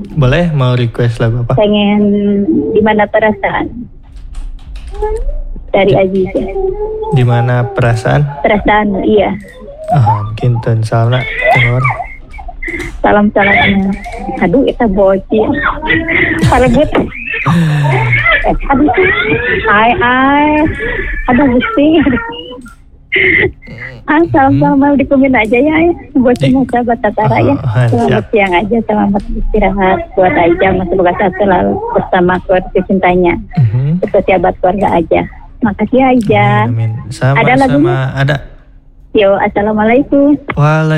Boleh, mau request lagu apa? Pengen Di Mana Perasaan dari Aziza. Di Mana Perasaan? Perasaan, iya. Kinten salam nak keluar. Salam. Aduh, itu bocil. Parebut. Aduh. Hai. Aduh, pusing. Salam dikumin aja ya. Bocilnya sahabat Tatara ya. Selamat siang aja, selamat istirahat. Buat aja, semoga selalu bersama keluarga cintanya. Seperti sahabat keluarga aja. Makasih aja. Amin. Sama ada lagunya? Ada. Yo, assalamualaikum. Waalaikumsalam.